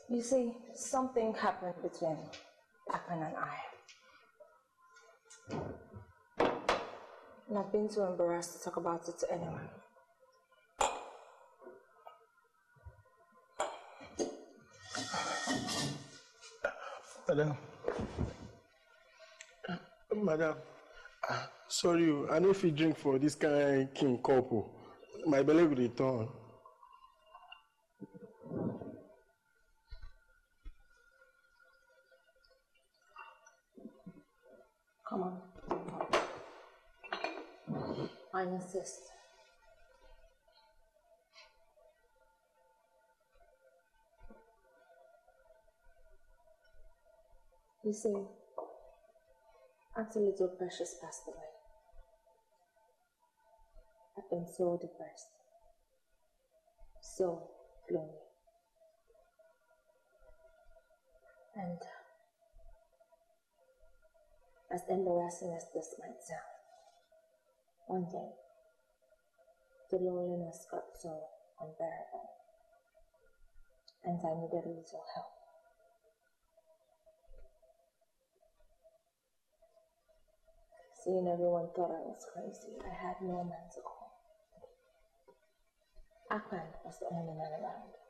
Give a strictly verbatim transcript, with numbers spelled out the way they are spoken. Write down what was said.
You see, something happened between Akpan and I. And I've been too embarrassed to talk about it to anyone. Madam. Madam. Uh, sorry, I know if you drink for this kind of king couple, my belly will return. Come on. I insist. You see, after little Precious passed away, I've been so depressed, so lonely. And as embarrassing as this might sound, one day, the loneliness got so unbearable, and I needed a little help. Seeing everyone thought I was crazy, I had no man to call. Akpan was the only man around.